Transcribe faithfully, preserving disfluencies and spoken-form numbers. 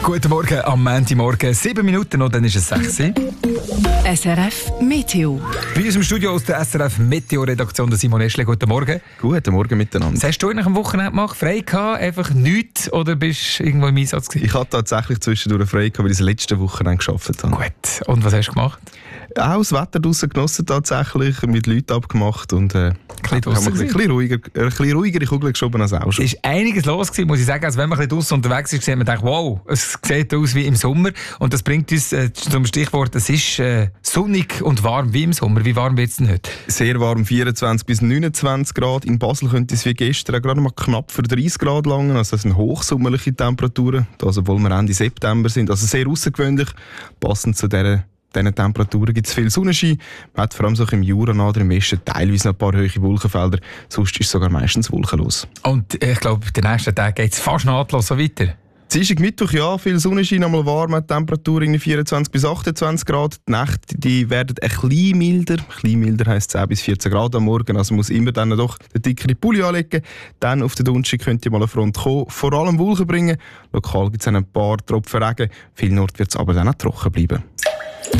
Guten Morgen am Montagmorgen. Sieben Minuten noch, dann ist es sechs. S R F Meteo. Bei uns im Studio aus der S R F Meteo-Redaktion, Simon Eschle. Guten Morgen. Guten Morgen miteinander. Was hast du nach dem Wochenende gemacht? Frei gehabt? Einfach nichts? Oder bist du irgendwo im Einsatz gewesen? Ich hatte tatsächlich zwischendurch frei gehabt, weil ich das letzte Wochenende gearbeitet habe. Gut. Und was hast du gemacht? Auch das Wetter draussen genossen tatsächlich, mit Leuten abgemacht und äh, Ein bisschen haben wir ein bisschen ruhiger, ein bisschen ruhigere Kugeln geschoben als auch schon. Es war einiges los gewesen, muss ich sagen. Also wenn man ein bisschen draussen unterwegs ist, sieht man denkt, wow, es sieht aus wie im Sommer. Und das bringt uns äh, zum Stichwort, es ist äh, sonnig und warm wie im Sommer. Wie warm wird es denn heute? Sehr warm, vierundzwanzig bis neunundzwanzig Grad. In Basel könnte es wie gestern gerade mal knapp für dreißig Grad langen. Also das sind hochsommerliche Temperaturen, das, obwohl wir Ende September sind. Also sehr außergewöhnlich, passend zu dieser diesen Temperaturen gibt es viel Sonnenschein. Man hat vor allem so im Jura im Westen teilweise noch ein paar hohe Wolkenfelder. Sonst ist es sogar meistens wolkenlos. Und ich glaube, den nächsten Tag geht es fast nahtlos so weiter. Dienstag, Mittwoch, ja, viel Sonnenschein, einmal warm, Temperatur in vierundzwanzig bis achtundzwanzig Grad. Die Nächte die werden ein bisschen milder. Ein bisschen milder heisst zehn bis vierzehn Grad am Morgen. Also man muss immer dann doch den dickeren Pulli anlegen. Dann auf den Donnerstag könnte mal eine Front kommen. Vor allem Wolken bringen. Lokal gibt es ein paar Tropfen Regen. Viel Nord wird es aber dann auch trocken bleiben.